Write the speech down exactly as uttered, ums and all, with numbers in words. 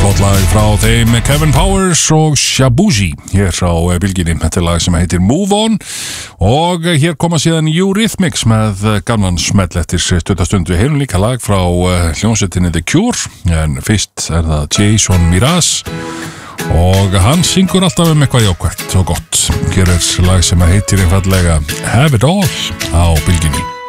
Flott lag frá þeim Kevin Powers og Shabuji hér á bylginni. Þetta er lag sem heitir Move On og hér koma síðan Eurythmics með gamlan smell eftir stuttastund. Við heyrum líka lag frá hljómsveitinni The Cure en fyrst er það Jason Mraz og hann syngur alltaf um eitthvað jákvætt og gott. Hér er lag sem heitir einfallega Have It All á bylginni.